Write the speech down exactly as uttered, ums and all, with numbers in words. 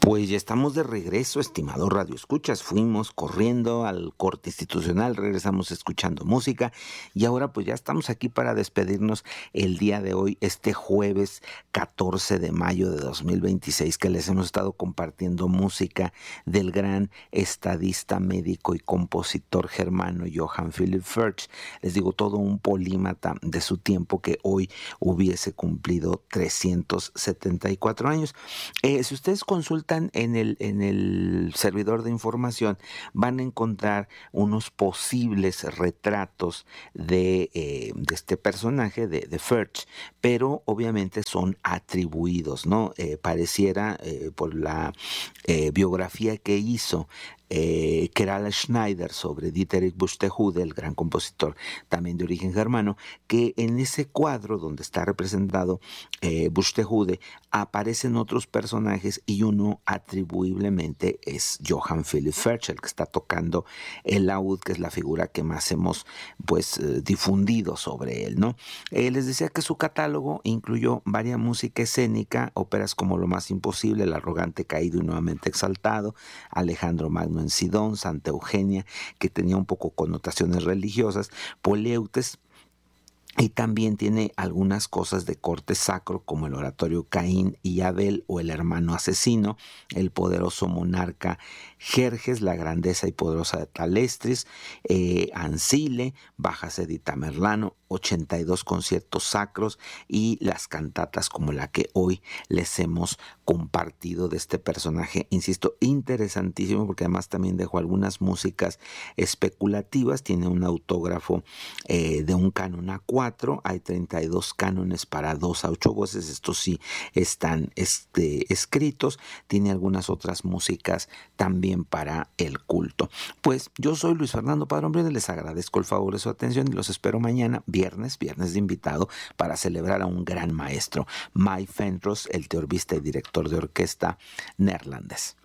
Pues ya estamos de regreso, estimado Radio Escuchas. Fuimos corriendo al corte institucional, regresamos escuchando música y ahora pues ya estamos aquí para despedirnos el día de hoy, este jueves catorce de mayo de dos mil veintiséis, que les hemos estado compartiendo música del gran estadista, médico y compositor germano Johann Philipp Ferch. Les digo, todo un polímata de su tiempo que hoy hubiese cumplido trescientos setenta y cuatro años. Eh, si ustedes consultan en el, en el servidor de información, van a encontrar unos posibles retratos de, eh, de este personaje, de, de Ferch, pero obviamente son atribuidos, ¿no? Eh, pareciera, eh, por la eh, biografía que hizo Eh, Kerala Schneider sobre Dieterich Buxtehude, el gran compositor también de origen germano, que en ese cuadro donde está representado eh, Buxtehude aparecen otros personajes y uno atribuiblemente es Johann Philipp Ferch, el que está tocando el laúd, que es la figura que más hemos pues eh, difundido sobre él, ¿no? Eh, les decía que su catálogo incluyó varias música escénica, óperas como Lo más imposible, El arrogante caído y nuevamente exaltado, Alejandro Magno en Sidón, Santa Eugenia, que tenía un poco connotaciones religiosas, Poleutes, y también tiene algunas cosas de corte sacro, como el oratorio Caín y Abel o el hermano asesino, el poderoso monarca Jerjes, la grandeza y poderosa de Talestris, eh, Ancile, Bajas de Tamerlano, ochenta y dos conciertos sacros y las cantatas como la que hoy les hemos compartido de este personaje, insisto, interesantísimo, porque además también dejó algunas músicas especulativas. Tiene un autógrafo eh, de un canon a cuatro, hay treinta y dos cánones para dos a ocho voces, estos sí están este, escritos. Tiene algunas otras músicas también para el culto. Pues yo soy Luis Fernando Padrón Briones, les agradezco el favor de su atención y los espero mañana, viernes, viernes de invitado, para celebrar a un gran maestro, Mike Fenros, el teorbista y director de orquesta neerlandés.